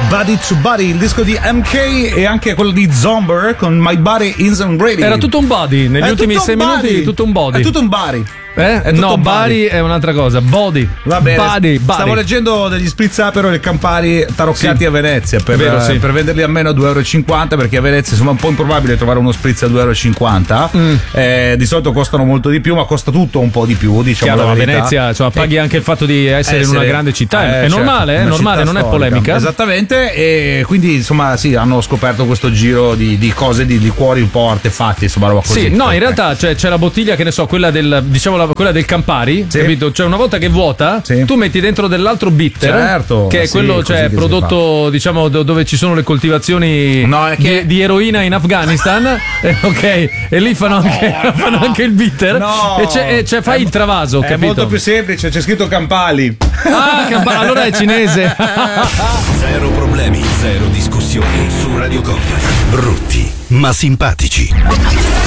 Body to Body, il disco di MK e anche quello di Zomber con My Body Isn't Ready. Era tutto un body, negli ultimi 6 minuti tutto un body. È tutto un body. No, body è un'altra cosa. Body. Va bene. Body. Stavo leggendo degli sprizzapero e Campari taroccati a Venezia per venderli a meno €2,50 perché a Venezia insomma è un po' improbabile trovare uno spritz a €2,50. Di solito costano molto di più, ma costa tutto un po' di più, diciamo. Chiaro, a Venezia paghi anche il fatto di essere in una grande città. È normale, normale, non è polemica. Esattamente, e quindi insomma sì, hanno scoperto questo giro di cose, di liquori un po' artefatti, insomma, roba così. Sì, no, in realtà c'è la bottiglia, che ne so, quella del, diciamo, quella del Campari, capito? Cioè una volta che è vuota, tu metti dentro dell'altro bitter, che è quello, cioè prodotto, diciamo, dove ci sono le coltivazioni di eroina in Afghanistan. Ok, e lì fanno anche il bitter. E fai il travaso, capito? È molto più semplice, c'è scritto Campali. Allora è cinese. Zero problemi, zero discussioni su Radio Company. Brutti ma simpatici.